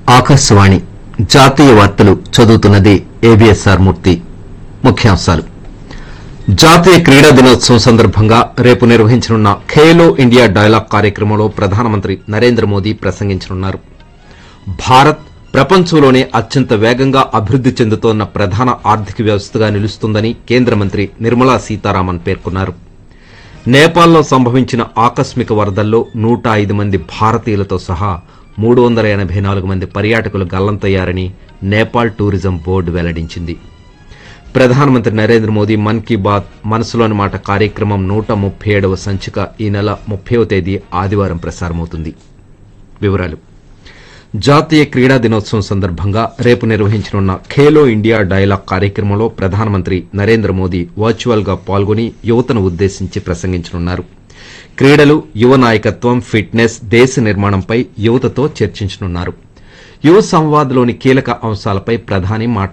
ఆకాశవాణి జాతీయ వార్తలు చదువుతున్నది ఏబిఎస్ఆర్ మూర్తి. ముఖ్యాంశాలు. జాతీయ క్రీడా దినోత్సవం సందర్భంగా రేపు నిర్వహించనున్న ఖేలో ఇండియా డైలాగ్ కార్యక్రమంలో ప్రధానమంత్రి నరేంద్ర మోదీ ప్రసంగించనున్నారు. భారత్ ప్రపంచంలోనే అత్యంత వేగంగా అభివృద్ది చెందుతోన్న ప్రధాన ఆర్థిక వ్యవస్థగా నిలుస్తుందని కేంద్ర మంత్రి నిర్మలా సీతారామన్ పేర్కొన్నారు. నేపాల్లో సంభవించిన ఆకస్మిక వరదల్లో 105 మంది భారతీయులతో సహా 384 మంది పర్యాటకులు గల్లంతయ్యారని నేపాల్ టూరిజం బోర్డు వెల్లడించింది. ప్రధానమంత్రి నరేంద్ర మోదీ మన్ కీ బాత్ మనసులోని మాట కార్యక్రమం 137వ సంచిక ఈ నెల 30వ తేదీ ఆదివారం ప్రసారమవుతుంది. వివరాలు. జాతీయ క్రీడా దినోత్సవం సందర్భంగా రేపు నిర్వహించనున్న ఖేలో ఇండియా డైలాగ్ కార్యక్రమంలో ప్రధానమంత్రి నరేంద్ర మోదీ వర్చువల్ గా పాల్గొని యువతను ఉద్దేశించి ప్రసంగించనున్నారు. క్రీడలు, యువ నాయకత్వం, ఫిట్నెస్, దేశ నిర్మాణంపై యువతతో చర్చించనున్నారు. యువ సంవాద్లోని కీలక అంశాలపై ప్రధాని